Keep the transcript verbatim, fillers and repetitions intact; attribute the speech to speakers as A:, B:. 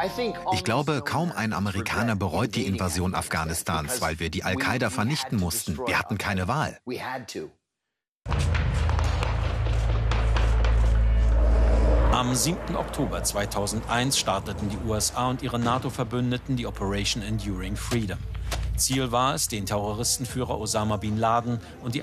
A: Ich glaube, kaum ein Amerikaner bereut die Invasion Afghanistans, weil wir die Al-Qaida vernichten mussten. Wir hatten keine Wahl.
B: Am siebten Oktober zweitausendeins starteten die U S A und ihre NATO-Verbündeten die Operation Enduring Freedom. Ziel war es, den Terroristenführer Osama Bin Laden und die